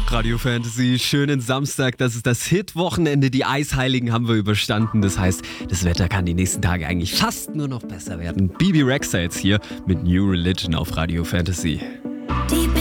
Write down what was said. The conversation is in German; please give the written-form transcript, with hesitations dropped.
Radio Fantasy, schönen Samstag, das ist das Hit-Wochenende, die Eisheiligen haben wir überstanden, das heißt, das Wetter kann die nächsten Tage eigentlich fast nur noch besser werden. Bibi Rexha jetzt hier mit New Religion auf Radio Fantasy.